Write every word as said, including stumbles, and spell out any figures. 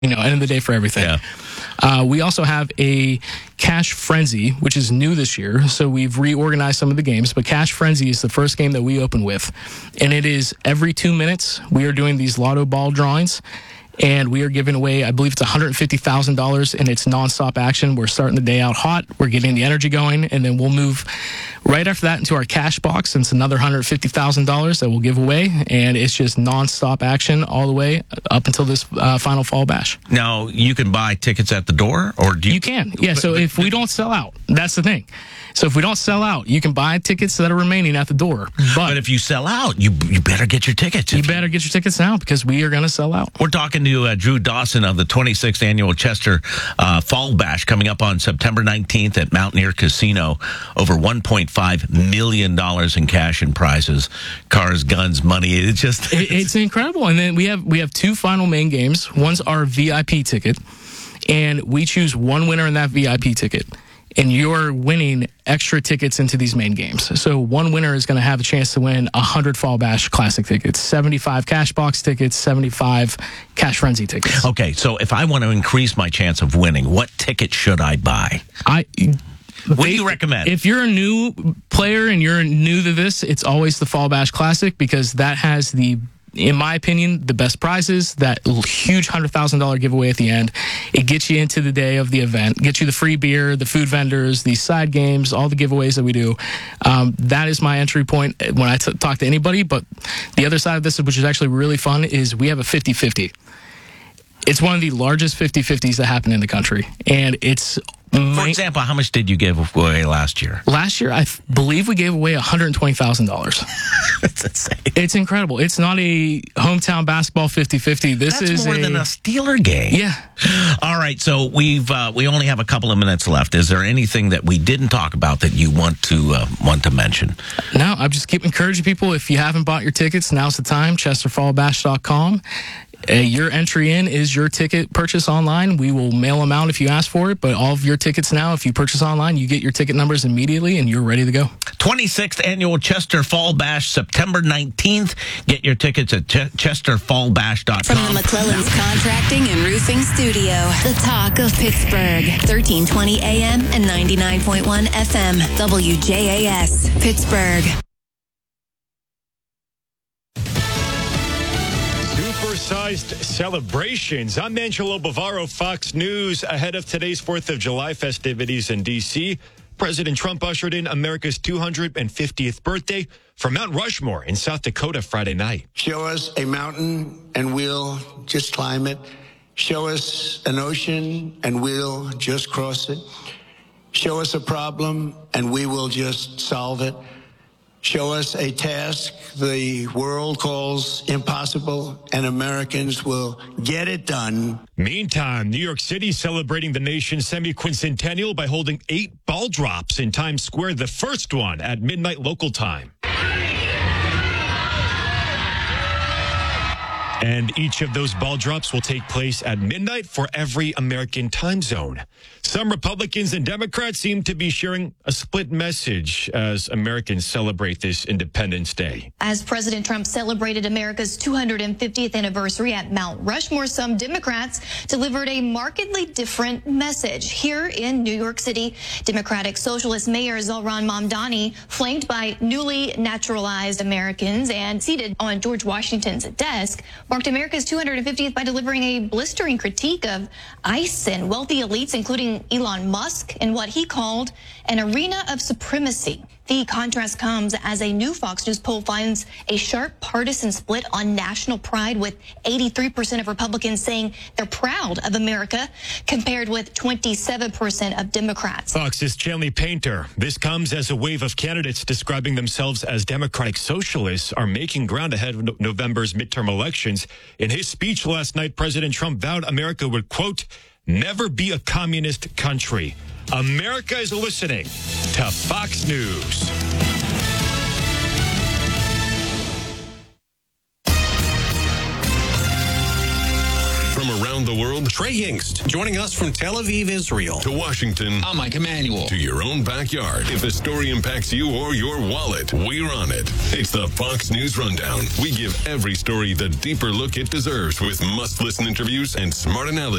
you know, end of the day for everything. Yeah. Uh, we also have a Cash Frenzy, which is new this year. So we've reorganized some of the games, but Cash Frenzy is the first game that we open with. And it is every two minutes, we are doing these lotto ball drawings. And we are giving away, I believe it's one hundred fifty thousand dollars, and it's nonstop action. We're starting the day out hot. We're getting the energy going, and then we'll move right after that into our cash box, and it's another one hundred fifty thousand dollars that we'll give away. And it's just nonstop action all the way up until this uh, final Fall Bash. Now, you can buy tickets at the door, or do you? You can, yeah. So if we don't sell out, that's the thing. So if we don't sell out, you can buy tickets that are remaining at the door. But, But if you sell out, you you better get your tickets. you better get your tickets now because we are going to sell out. We're talking to uh, Drew Dawson of the twenty-sixth Annual Chester uh, Fall Bash coming up on September nineteenth at Mountaineer Casino. Over one point five million dollars in cash and prizes, cars, guns, money. It's just... It, it's incredible. And then we have we have two final main games. One's our V I P ticket, and we choose one winner in that V I P ticket. And you're winning extra tickets into these main games. So one winner is going to have a chance to win one hundred Fall Bash Classic tickets, seventy-five Cash Box tickets, seventy-five Cash Frenzy tickets. Okay, so if I want to increase my chance of winning, what ticket should I buy? I... What do you recommend? If you're a new player and you're new to this, it's always the Fall Bash Classic because that has the, in my opinion, the best prizes, that huge one hundred thousand dollars giveaway at the end. It gets you into the day of the event, gets you the free beer, the food vendors, the side games, all the giveaways that we do. Um, that is my entry point when I t- talk to anybody. But the other side of this, which is actually really fun, is we have a fifty-fifty. It's one of the largest fifty-fifties that happen in the country. And it's... For example, how much did you give away last year? Last year, I th- believe we gave away one hundred twenty thousand dollars. That's insane. It's incredible. It's not a hometown basketball fifty-fifty. This That's is more a, than a Steeler game. Yeah. All right, so we've uh, we only have a couple of minutes left. Is there anything that we didn't talk about that you want to uh, want to mention? No, I just keep encouraging people. If you haven't bought your tickets, now's the time. chester fall bash dot com. Uh, your entry in is your ticket purchase online. We will mail them out if you ask for it, but all of your tickets now, if you purchase online, you get your ticket numbers immediately and you're ready to go. twenty-sixth Annual Chester Fall Bash, September nineteenth. Get your tickets at ch- chester fall bash dot com. From the McClellan's Contracting and Roofing Studio, the talk of Pittsburgh, thirteen twenty A M and ninety-nine point one F M, W J A S, Pittsburgh. Supersized celebrations. I'm Angelo Bavaro, Fox News. Ahead of today's fourth of July festivities in D C, President Trump ushered in America's two hundred fiftieth birthday from Mount Rushmore in South Dakota Friday night. Show us a mountain and we'll just climb it. Show us an ocean and we'll just cross it. Show us a problem and we will just solve it. Show us a task the world calls impossible, and Americans will get it done. Meantime, New York City celebrating the nation's semi-quincentennial by holding eight ball drops in Times Square, the first one at midnight local time. And each of those ball drops will take place at midnight for every American time zone. Some Republicans and Democrats seem to be sharing a split message as Americans celebrate this Independence Day. As President Trump celebrated America's two hundred fiftieth anniversary at Mount Rushmore, some Democrats delivered a markedly different message. Here in New York City, Democratic Socialist Mayor Zohran Mamdani, flanked by newly naturalized Americans and seated on George Washington's desk, marked America's two hundred fiftieth by delivering a blistering critique of ICE and wealthy elites, including Elon Musk, in what he called an arena of supremacy. The contrast comes as a new Fox News poll finds a sharp partisan split on national pride, with eighty-three percent of Republicans saying they're proud of America, compared with twenty-seven percent of Democrats. Fox's Chanley Painter. This comes as a wave of candidates describing themselves as Democratic Socialists are making ground ahead of November's midterm elections. In his speech last night, President Trump vowed America would, quote, never be a communist country. America is listening to Fox News. From around around the world. Trey Hingst, joining us from Tel Aviv, Israel. To Washington. I'm Mike Emanuel. To your own backyard. If the story impacts you or your wallet, we're on it. It's the Fox News Rundown. We give every story the deeper look it deserves with must-listen interviews and smart analysis.